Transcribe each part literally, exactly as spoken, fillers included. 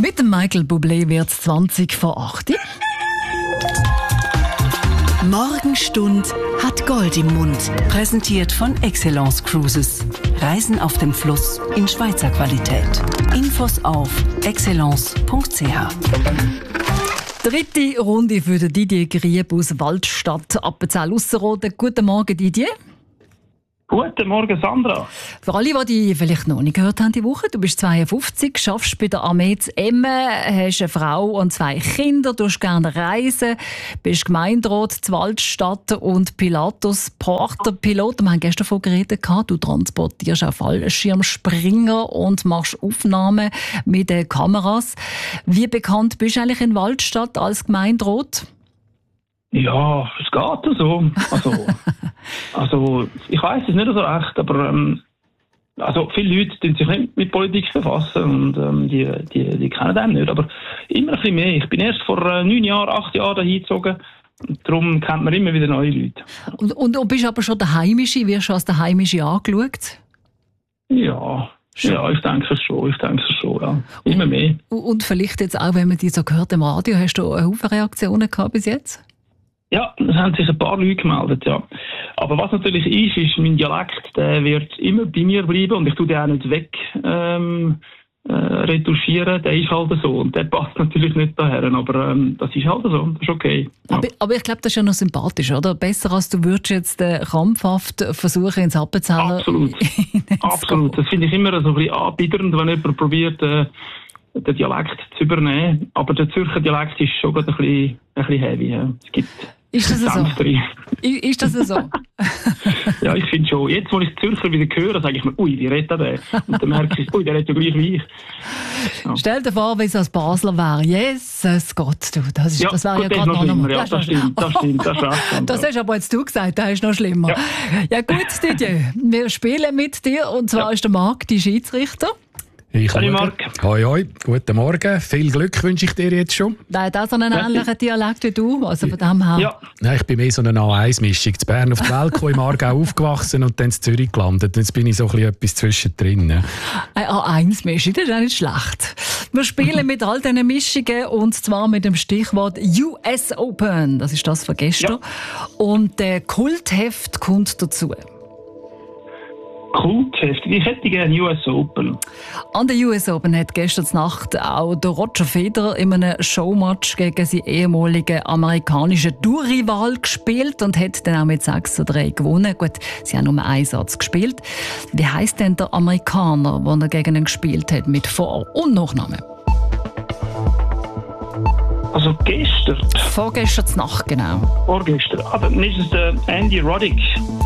Mit dem Michael Bublé wird es zwanzig vor acht. Morgenstund hat Gold im Mund. Präsentiert von Excellence Cruises. Reisen auf dem Fluss in Schweizer Qualität. Infos auf excellence punkt c h. Dritte Runde für den Didier Grieb aus Waldstadt, Appenzell-Ausserrhoden. Guten Morgen, Didier. Guten Morgen, Sandra. Für alle, die dich vielleicht noch nicht gehört haben die Woche, du bist zweiundfünfzig, arbeitest bei der Armee zu Emmen, hast eine Frau und zwei Kinder, du hast gerne reisen, bist Gemeinderat zu Waldstadt und Pilatus Porter-Pilot. Wir haben gestern davon geredet, du transportierst auch Fallschirmspringer und machst Aufnahmen mit den Kameras. Wie bekannt bist du eigentlich in Waldstadt als Gemeinderat? Ja, es geht so. Also, also ich weiss es nicht so recht, aber ähm, also viele Leute die sich nicht mit Politik befassen und ähm, die, die, die kennen den nicht. Aber immer ein bisschen mehr. Ich bin erst vor äh, neun Jahren, acht Jahren dahin gezogen. Und darum kennt man immer wieder neue Leute. Und, und, und bist aber schon der Heimische? Wirst du als der Heimische angeschaut? Ja. Schon. Ja, ich denke es schon, ich denke es schon, ja. Immer mehr. Und, und vielleicht jetzt auch, wenn man die so gehört im Radio, hast du eine Haufen Reaktionen gehabt bis jetzt? Ja, es haben sich ein paar Leute gemeldet, ja. Aber was natürlich ist, ist, mein Dialekt, der wird immer bei mir bleiben und ich tue den auch nicht weg ähm, äh, retuschieren. Der ist halt so und der passt natürlich nicht daher, aber ähm, das ist halt so, das ist okay. Ja. Aber, aber ich glaube, das ist ja noch sympathisch, oder? Besser als du würdest jetzt äh, krampfhaft versuchen, ins Appenzeller... Absolut, absolut. Das finde ich immer so ein bisschen anbiedernd, wenn jemand probiert, äh, den Dialekt zu übernehmen. Aber der Zürcher Dialekt ist schon ein bisschen, ein bisschen heavy. Ja. Es gibt ist das so? Ist das so? Ja, ich finde schon. Jetzt, wo ich Zürcher wieder höre, sage ich mir, ui, wie redet der? Und dann merke ich, ui, der redet ja gleich wie ich. Ja. Stell dir vor, wie es als Basler wäre. Jesus Gott, du, das, ist, ja, das wäre ja gerade noch schlimmer. Ja, das, das stimmt, das stimmt. Das, ist das hast aber jetzt du gesagt, das ist noch schlimmer. Ja, ja gut, Didier, wir spielen mit dir und zwar ja. ist der Marc die Schiedsrichter. Ich Hallo Marc. Hoi, hoi. Guten Morgen. Viel Glück wünsche ich dir jetzt schon. Nein, das so einen ähnlichen Dialekt wie du. Also von dem her. Ja. Nein, ich bin mehr so eine A eins Mischung. In Bern auf die Welt gekommen, im Aargau aufgewachsen und dann in Zürich gelandet. Jetzt bin ich so ein bisschen etwas zwischendrin. Ne? Eine A eins Mischung, das ist auch nicht schlecht. Wir spielen mit all diesen Mischungen und zwar mit dem Stichwort U S Open. Das ist das von gestern. Ja. Und der Kultheft kommt dazu. Kultheft. Ich hätte gerne U S Open. An der U S Open hat gestern Nacht auch der Roger Federer in einem Showmatch gegen seinen ehemaligen amerikanischen Tourrival gespielt und hat dann auch mit sechs zu drei gewonnen. Gut, sie haben nur einen Satz gespielt. Wie heisst denn der Amerikaner, den er gegen ihn gespielt hat, mit Vor- und Nachnamen? Also gestern? Vorgestern Nacht, genau. Vorgestern. Ah, dann ist es der Andy Roddick.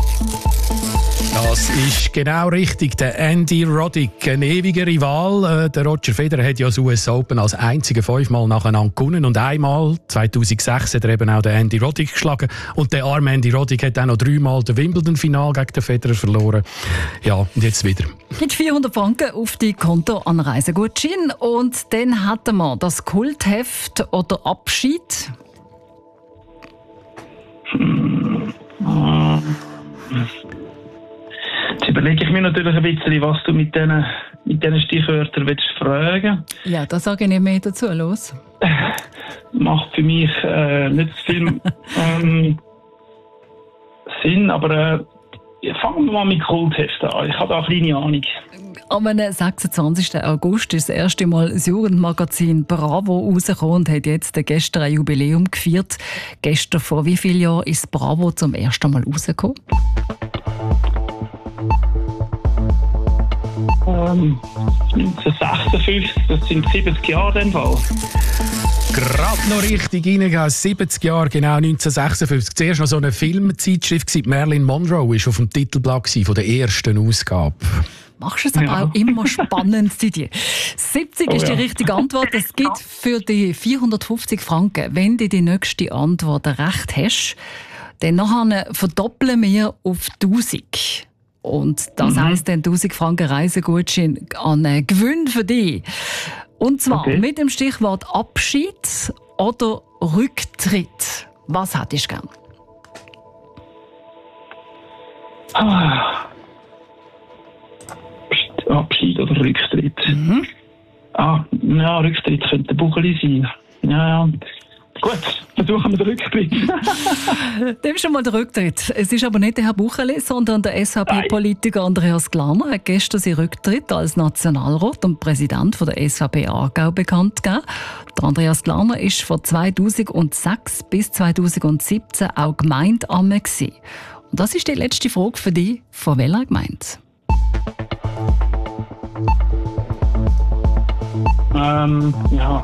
Das ist genau richtig. Der Andy Roddick, ein ewiger Rival. Der Roger Federer hat ja das U S Open als einziger fünfmal nacheinander gewonnen. Und einmal, zweitausendsechs, hat er eben auch den Andy Roddick geschlagen. Und der arme Andy Roddick hat auch noch dreimal das Wimbledon-Final gegen den Federer verloren. Ja, und jetzt wieder. Gibt vierhundert Franken auf die Konto-Anreisegutschein. Und dann hatten wir das Kultheft oder Abschied. Hm. Jetzt überlege ich mir natürlich ein bisschen, was du mit diesen mit diesen Stichwörtern willst fragen. Ja, da sage ich nicht mehr dazu. Los. Macht für mich äh, nicht so viel ähm, Sinn, aber äh, fangen wir mal mit Kultheft an. Ich habe da eine kleine Ahnung. Am sechsundzwanzigsten August ist das erste Mal das Jugendmagazin Bravo rausgekommen und hat jetzt gestern ein Jubiläum gefeiert. Gestern, vor wie vielen Jahren, ist Bravo zum ersten Mal rausgekommen? Ähm, neunzehnhundertsechsundfünfzig, das sind siebzig Jahre in dem Fall. Gerade noch richtig reingehen, siebzig Jahre, genau neunzehnhundertsechsundfünfzig. Zuerst noch so eine Filmzeitschrift, Marilyn Monroe war auf dem Titelblatt von der ersten Ausgabe. Machst du es aber ja. auch immer spannend, Didier. siebzig oh, ist die ja. richtige Antwort. Es gibt für die vierhundertfünfzig Franken, wenn du die nächste Antwort recht hast, dann nachher verdoppeln wir auf tausend. Und das mhm. heisst dann tausend Franken Reisegutschein an einen Gewinn für dich. Und zwar okay. mit dem Stichwort Abschied oder Rücktritt. Was hättest du gern? Ah. Abschied oder Rücktritt. Mhm. Ah, Ja, Rücktritt könnte Bucheli sein. Ja, ja. Gut, versuchen wir den Rücktritt. Dem schon mal der Rücktritt. Es ist aber nicht der Herr Bucheli, sondern der S V P-Politiker Andreas Glarner hat gestern seinen Rücktritt als Nationalrat und Präsident von der S V P Aargau bekannt gegeben. Der Andreas Glarner war von zweitausendsechs bis zweitausendsiebzehn auch Gemeindeamt gewesen. Und das ist die letzte Frage für dich. Von welcher Gemeinde? Ähm, ja.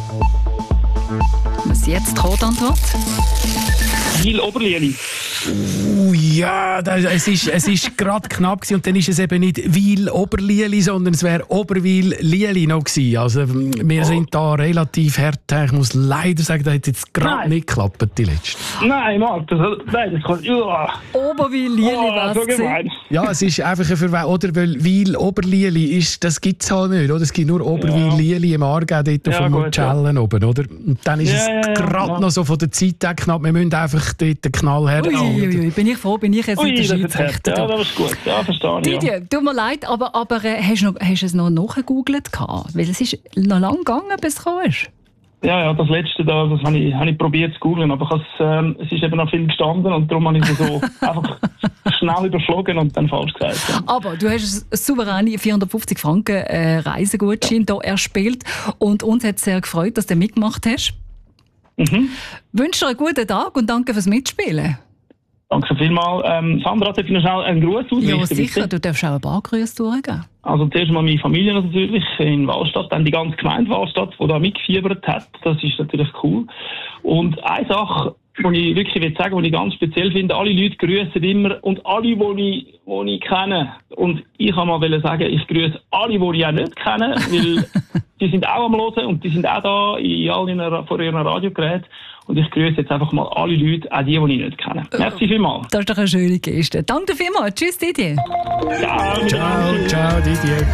Was jetzt die Antwort? Wil Oberlieli. Uh, ja, das, es ist, es ist gerade knapp gewesen. Und dann ist es eben nicht Wil Oberlieli, sondern es wäre Oberwil Lieli noch gewesen. Also wir oh. sind da relativ hart. Ich muss leider sagen, das hat jetzt gerade nicht geklappt, die letzte. Nein, Marc, das, nein, das kann... Ja. Oberwil Lieli oh, war so es. Ja, es ist einfach ein Verwechslung. Oder weil Wil Oberlieli ist, das gibt es halt nicht. Oder? Es gibt nur Oberwil ja. Lieli im Aargau, dort ja, auf dem Mutschellen ja. oben. Oder? Und dann ist ja, es ja, gerade ja. noch so von der Zeit her knapp. Wir müssen einfach dort den Knall her. Uiuiui, bin ich froh, bin ich jetzt nicht der Schiedsrichter. Ja, das ist gut. Ja, verstehe ich. Didier, ja. tut mir leid, aber, aber äh, hast du es noch nachgegoogelt? Weil es ist noch lange gegangen, bis es gekommen ist. Ja, ja, das letzte da, das habe ich, habe ich probiert zu googeln, aber ich ähm, es ist eben noch viel gestanden und darum habe ich es so einfach schnell überflogen und dann falsch gesagt. Ja. Aber du hast einen souveränen vierhundertfünfzig Franken äh, Reisegutschein hier erspielt und uns hat es sehr gefreut, dass du mitgemacht hast. Mhm. Wünsche dir einen guten Tag und danke fürs Mitspielen. Danke vielmals. Ähm, Sandra, darf ich noch schnell einen Gruß ausrichten? Ja, sicher. Bitte? Du darfst auch ein paar Grüße durchgeben. Also zuerst mal meine Familie natürlich in Wahlstadt, dann die ganze Gemeinde Wahlstadt, die da mitgefiebert hat. Das ist natürlich cool. Und eine Sache, die ich wirklich will sagen, die ich ganz speziell finde, alle Leute grüßen immer und alle, die ich, die ich kenne. Und ich kann mal sagen, ich grüße alle, die ich auch nicht kenne, weil die sind auch am Hören und die sind auch da in all ihren, vor ihren Radiogeräten. Und ich grüße jetzt einfach mal alle Leute, auch die, die ich nicht kenne. Merci vielmals. Das ist doch eine schöne Geste. Danke vielmals. Tschüss, Didier. Ciao, ciao, ciao, Didier.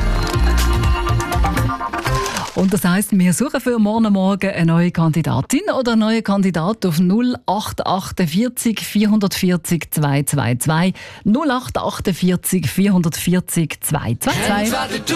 Und das heisst, wir suchen für morgen Morgen eine neue Kandidatin oder einen neuen Kandidat auf null acht achtundvierzig vierhundertvierzig zweihundertzweiundzwanzig null acht achtundvierzig vierhundertvierzig zweihundertzweiundzwanzig.